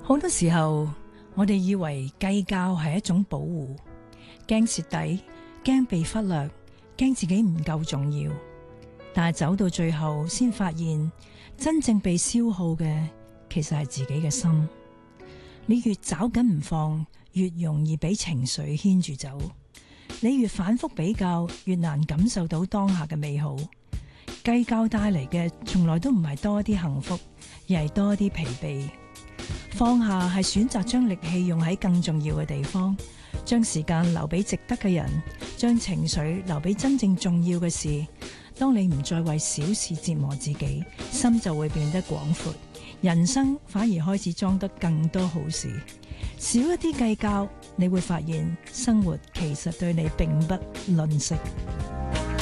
好多時候，我哋以為計較係一種保護，驚蝕底，驚被忽略，驚自己唔夠重要。但係走到最後，先發現真正被消耗嘅，其實係自己嘅心。你越抓緊唔放，越容易俾情緒牽住走。你越反覆比較，越難感受到當下嘅美好。計較帶嚟嘅，從來都唔係多一啲幸福，而係多一啲疲憊。放下係選擇將力氣用喺更重要嘅地方，將時間留俾值得嘅人，將情緒留俾真正重要嘅事。當你唔再為小事折磨自己，心就會變得廣闊，人生反而開始裝得更多好事。少一啲計較，你會發現生活其實對你並不吝嗇。